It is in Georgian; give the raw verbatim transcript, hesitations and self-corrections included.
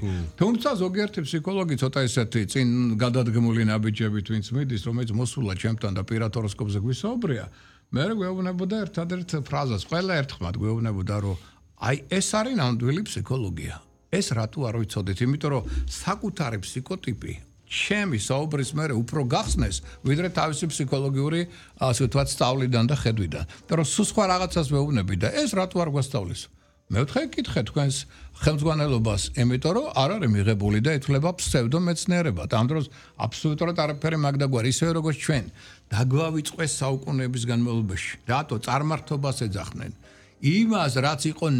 თუმცა ზოგიერთი ფსიქოლოგი ცოტა ესეთი წინ გადადგმული ნაბიჯებით ვინც მიდის, რომელიც მოსულა ჩემთან და პირად ჰოროსკოპზე გვისაუბრია, მე გვეუბნებოდა ერთადერთ ფრაზას, ყველა ერთხმად გვეუბნებოდა, რომ აი ეს არის ნამდვილი ფსიქოლოგია. ეს რატო არ ვიცოდეთ, იმიტომ რომ საკუთარი ფსიქოტიპი ჩემი საუბრის მერე უფრო გახსნეს, ვიდრე თავისი ფსიქოლოგიური, ასე ვთქვათ, სწავლიდან და ხედვიდან. და რომ სულ სხვა რაღაცას ვეუბნები და ეს რატო არ გვასწავლის? მეოთხე კითხე თქვენს ხელმძღვანელობას, იმიტომ რომ არ არის მიღებული და ითვლება ფსევდომეცნიერებად. ამ დროს აბსოლუტურად არაფერი მაგდაგვარი, ისევე როგორც ჩვენ დაგვავიწყეს საუკუნეების განმავლობაში. რატო წარმართობას ეძახდნენ? იმას, რაც იყო